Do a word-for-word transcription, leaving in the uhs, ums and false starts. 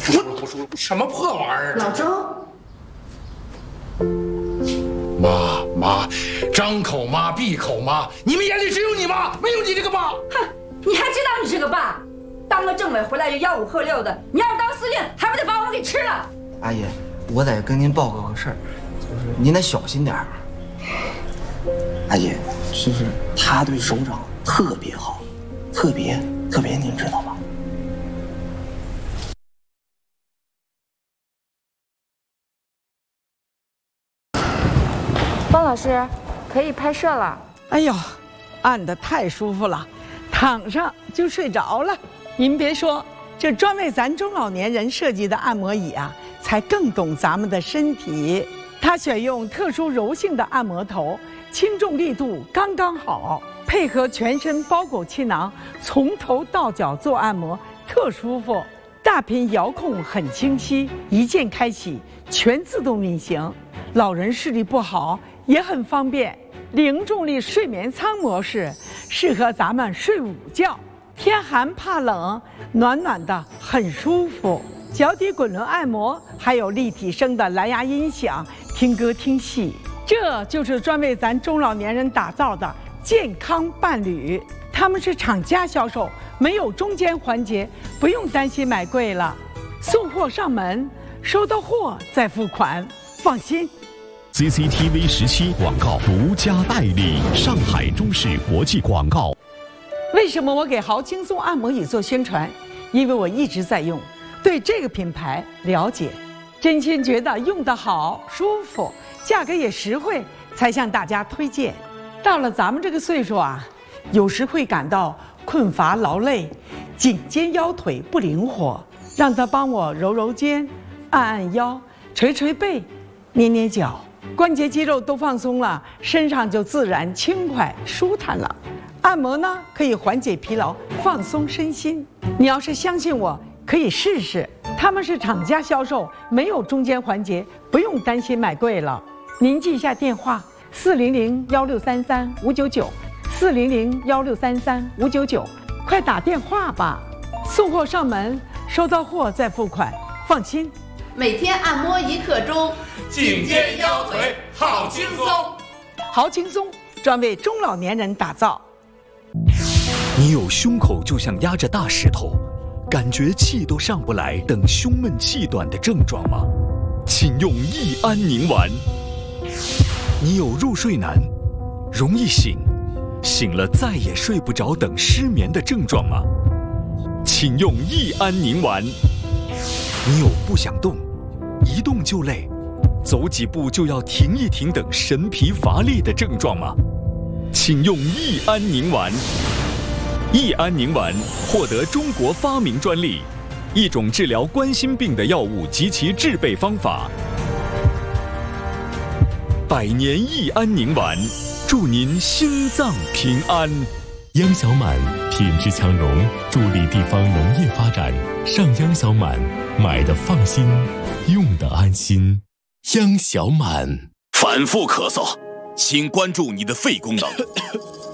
不说了，不说了，什么破玩意儿？ 老周， 妈妈，张口妈闭口妈，你们眼里只有你妈，没有你这个爸。 哼，你还知道你是个爸？当个政委回来就吆五喝六的，你要是当司令，还不得把我们给吃了？ 阿姨，我得跟您报告个事儿，就是您得小心点儿。阿姨，就是他对首长特别好，特别特别，您知道吗？ 方老师，可以拍摄了。 哎呦，按得太舒服了，躺上就睡着了。您别说，这专为咱中老年人设计的按摩椅啊，才更懂咱们的身体。它选用特殊柔性的按摩头，轻重力度刚刚好，配合全身包裹气囊，从头到脚做按摩，特舒服。大屏遥控很清晰，一键开启，全自动运行。老人视力不好也很方便。零重力睡眠舱模式适合咱们睡午觉，天寒怕冷，暖暖的很舒服。脚底滚轮按摩，还有立体声的蓝牙音响，听歌听戏。这就是专为咱中老年人打造的健康伴侣。他们是厂家销售，没有中间环节，不用担心买贵了。送货上门，收到货再付款，放心。 C C T V 十七广告独家代理，上海中视国际广告。 为什么我给豪轻松按摩椅做宣传？因为我一直在用，对这个品牌了解，真心觉得用得好、舒服，价格也实惠，才向大家推荐。到了咱们这个岁数啊，有时会感到困乏劳累，颈肩腰腿不灵活，让他帮我揉揉肩，按按腰，捶捶背，捏捏脚。关节肌肉都放松了，身上就自然轻快舒坦了。按摩呢，可以缓解疲劳，放松身心。你要是相信我，可以试试。他们是厂家销售，没有中间环节，不用担心买贵了。您记一下电话：四零零幺六三三五九九，四零零幺六三三五九九，快打电话吧。送货上门，收到货再付款，放心。 每天按摩一刻钟， 颈肩腰腿好轻松。 好轻松，专为中老年人打造。 你有胸口就像压着大石头，感觉气都上不来等胸闷气短的症状吗？请用益安宁丸。你有入睡难、容易醒、醒了再也睡不着等失眠的症状吗？请用益安宁丸。你有不想动、一动就累、走几步就要停一停等神疲乏力的症状吗？请用益安宁丸。益安宁丸获得中国发明专利，一种治疗冠心病的药物及其制备方法。百年益安宁丸，祝您心脏平安。 央小满品质强融，助力地方农业发展。上央小满，买的放心，用的安心。央小满。 反复咳嗽，请关注你的肺功能。